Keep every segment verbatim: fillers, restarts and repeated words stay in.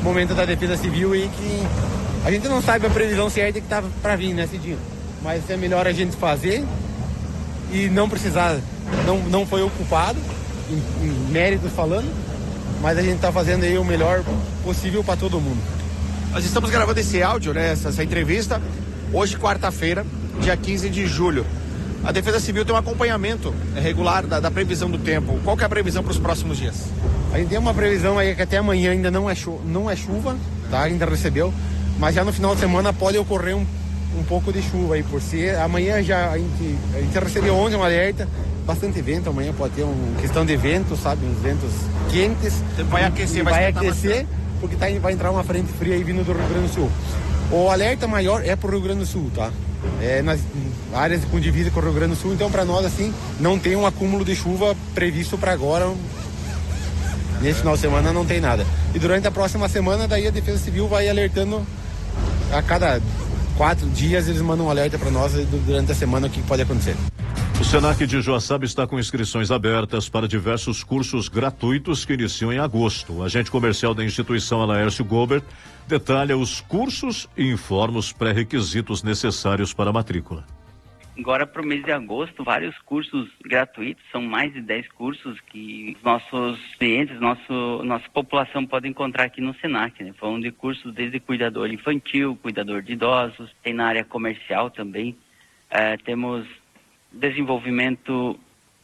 momento da Defesa Civil e que a gente não sabe a previsão certa que tá para vir, né, Cidinho? Mas é melhor a gente fazer e não precisar, não, não foi ocupado, em, em mérito falando, mas a gente tá fazendo aí o melhor possível para todo mundo. Nós estamos gravando esse áudio, né, essa, essa entrevista, hoje quarta-feira, dia quinze de julho. A Defesa Civil tem um acompanhamento regular da, da previsão do tempo. Qual que é a previsão para os próximos dias? A gente tem uma previsão aí que até amanhã ainda não é, chu- não é chuva, tá? Ainda recebeu, mas já no final de semana pode ocorrer um, um pouco de chuva aí por si. Amanhã já a gente, a gente recebeu ontem um alerta, bastante vento, amanhã pode ter uma questão de vento, sabe? Uns ventos quentes. Vai aquecer, vai, vai aquecer, porque tá, vai entrar uma frente fria aí vindo do Rio Grande do Sul. O alerta maior é pro Rio Grande do Sul, tá? É nas áreas com divisa com o Rio Grande do Sul, então para nós assim não tem um acúmulo de chuva previsto para agora. Nesse final de semana não tem nada. E durante a próxima semana daí a Defesa Civil vai alertando a cada quatro dias, eles mandam um alerta para nós durante a semana o que pode acontecer. O Senac de Joaçaba está com inscrições abertas para diversos cursos gratuitos que iniciam em agosto. O agente comercial da instituição, Alaércio Gobert, detalha os cursos e informa os pré-requisitos necessários para a matrícula. Agora, para o mês de agosto, vários cursos gratuitos, são mais de dez cursos que os nossos clientes, nosso, nossa população pode encontrar aqui no Senac, né? Falando de cursos desde cuidador infantil, cuidador de idosos, tem na área comercial também, é, temos desenvolvimento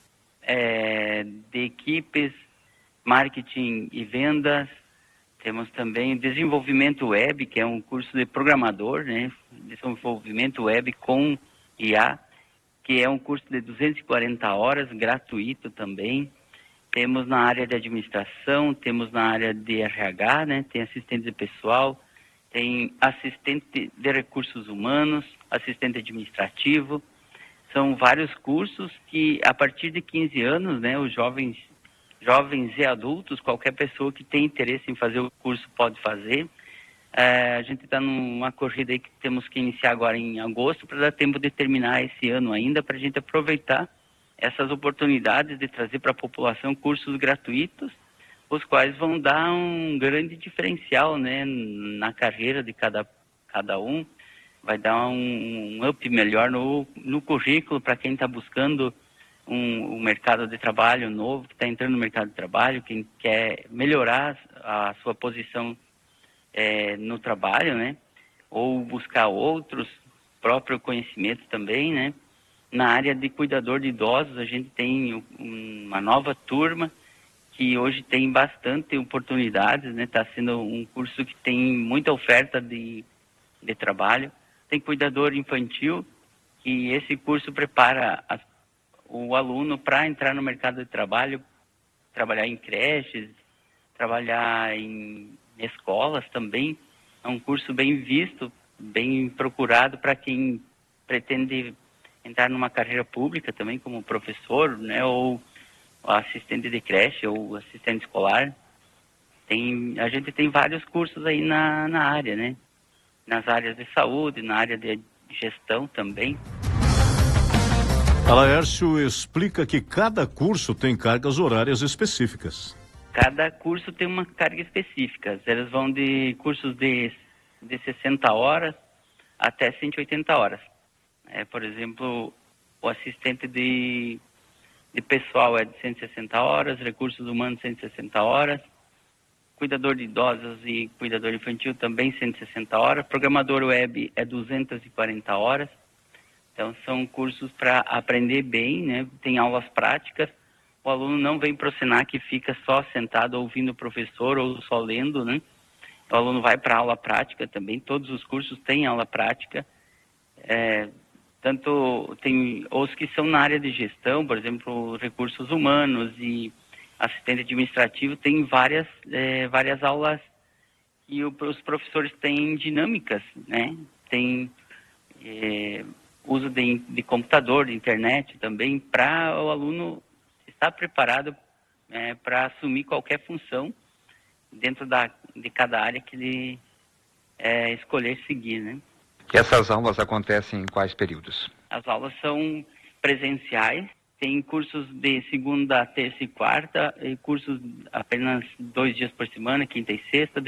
é, de equipes, marketing e vendas, temos também desenvolvimento web, que é um curso de programador, né? Desenvolvimento web com I A, que é um curso de duzentas e quarenta horas, gratuito também. Temos na área de administração, temos na área de R H, né? Tem assistente de pessoal, tem assistente de recursos humanos, assistente administrativo. São vários cursos que, a partir de quinze anos, né, os jovens, jovens e adultos, qualquer pessoa que tem interesse em fazer o curso pode fazer. É, a gente está numa corrida aí que temos que iniciar agora em agosto para dar tempo de terminar esse ano ainda, para a gente aproveitar essas oportunidades de trazer para a população cursos gratuitos, os quais vão dar um grande diferencial, né, na carreira de cada, cada um. Vai dar um, um up melhor no, no currículo para quem está buscando um, um mercado de trabalho novo, que está entrando no mercado de trabalho, quem quer melhorar a sua posição é, no trabalho, né? Ou buscar outros, próprio conhecimento também, né? Na área de cuidador de idosos, a gente tem uma nova turma que hoje tem bastante oportunidades, né? Está sendo um curso que tem muita oferta de, de trabalho. Tem cuidador infantil, que esse curso prepara a, o aluno para entrar no mercado de trabalho, trabalhar em creches, trabalhar em escolas também. É um curso bem visto, bem procurado para quem pretende entrar numa carreira pública também, como professor, né, ou assistente de creche, ou assistente escolar. Tem, a gente tem vários cursos aí na, na área, né? Nas áreas de saúde, na área de gestão também. Alaércio explica que cada curso tem cargas horárias específicas. Cada curso tem uma carga específica. Eles vão de cursos de, de sessenta horas até cento e oitenta horas. É, por exemplo, o assistente de, de pessoal é de cento e sessenta horas, recursos humanos cento e sessenta horas, cuidador de idosos e cuidador infantil também cento e sessenta horas, programador web é duzentas e quarenta horas. Então são cursos para aprender bem, né? Tem aulas práticas. O aluno não vem para o Senac e fica só sentado ouvindo o professor ou só lendo, né? O aluno vai para a aula prática também. Todos os cursos têm aula prática. É, tanto tem os que são na área de gestão, por exemplo, recursos humanos e assistente administrativo, tem várias, é, várias aulas e o, os professores têm dinâmicas, né? Tem é, uso de, de computador, de internet também, para o aluno estar preparado é, para assumir qualquer função dentro da, de cada área que ele é, escolher seguir, né? E essas aulas acontecem em quais períodos? As aulas são presenciais. Tem cursos de segunda, terça e quarta, e cursos apenas dois dias por semana, quinta e sexta.